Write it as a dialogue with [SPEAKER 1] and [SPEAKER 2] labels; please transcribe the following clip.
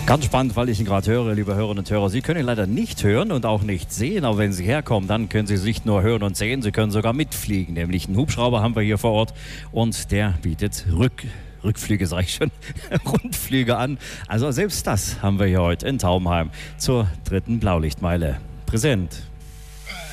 [SPEAKER 1] Ganz spannend, weil ich ihn gerade höre, liebe Hörerinnen und Hörer. Sie können ihn leider nicht hören und auch nicht sehen, aber wenn Sie herkommen, dann können Sie es nicht nur hören und sehen, Sie können sogar mitfliegen. Nämlich einen Hubschrauber haben wir hier vor Ort und der bietet Rückflüge, sage ich schon, Rundflüge an. Also selbst das haben wir hier heute in Taubenheim zur 3. Blaulichtmeile präsent.